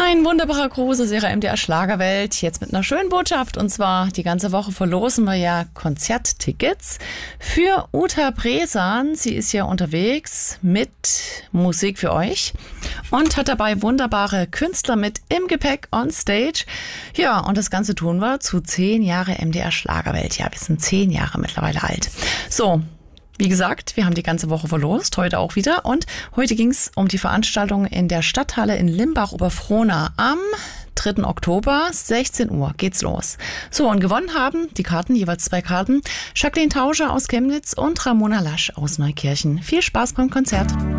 Ein wunderbarer Gruß aus Ihrer MDR Schlagerwelt, jetzt mit einer schönen Botschaft. Und zwar die ganze Woche verlosen wir ja Konzerttickets für Uta Bresan. Sie ist ja unterwegs mit Musik für euch und hat dabei wunderbare Künstler mit im Gepäck on Stage. Ja, und das Ganze tun wir zu 10 Jahre MDR Schlagerwelt. Ja, wir sind 10 Jahre mittlerweile alt. So. Wie gesagt, wir haben die ganze Woche verlost, heute auch wieder. Und heute ging es um die Veranstaltung in der Stadthalle in Limbach-Oberfrohna. Am 3. Oktober, 16 Uhr geht's los. So, und gewonnen haben die Karten, jeweils 2 Karten, Jacqueline Tauscher aus Chemnitz und Ramona Lasch aus Neukirchen. Viel Spaß beim Konzert.